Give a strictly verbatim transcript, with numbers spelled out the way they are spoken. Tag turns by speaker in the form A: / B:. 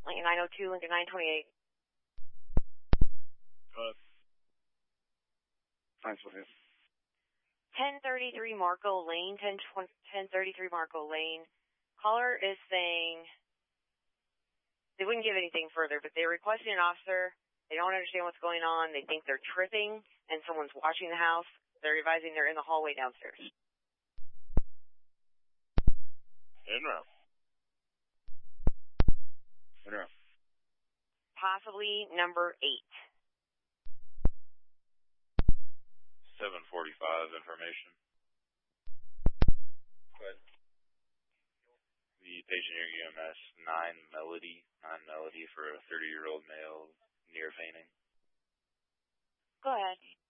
A: Lincoln nine oh two, Lincoln nine twenty-eight.
B: Uh, Fine, so here.
A: ten thirty-three Marco Lane, ten thirty-three Marco Lane. Caller is saying they wouldn't give anything further, but they're requesting an officer. They don't understand what's going on. They think they're tripping, and someone's watching the house. They're advising they're in the hallway downstairs.
B: In room. In room.
A: Possibly number eight.
B: seven forty-five information. Go ahead. The patient here, U M S nine Melody, nine Melody for a thirty-year-old male near fainting.
A: Go ahead.